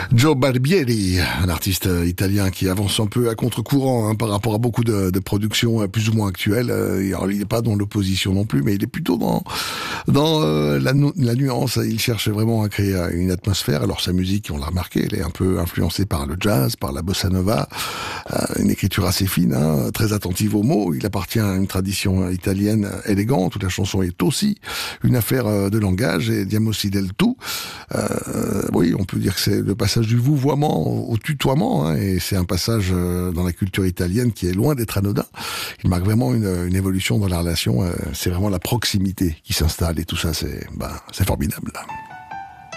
Joe Barbieri, un artiste italien qui avance un peu à contre-courant par rapport à beaucoup de productions plus ou moins actuelles. Alors, il n'est pas dans l'opposition non plus, mais il est plutôt dans la nuance. Il cherche vraiment à créer une atmosphère. Alors sa musique, on l'a remarqué, elle est un peu influencée par le jazz, par la bossa nova, une écriture assez fine, très attentive aux mots. Il appartient à une tradition italienne élégante où la chanson est aussi une affaire de langage et diamosi del tu. Oui, on peut dire que c'est le passage du vouvoiement au tutoiement, et c'est un passage dans la culture italienne qui est loin d'être anodin. Il marque vraiment une évolution dans la relation. C'est vraiment la proximité qui s'installe et tout ça, c'est formidable.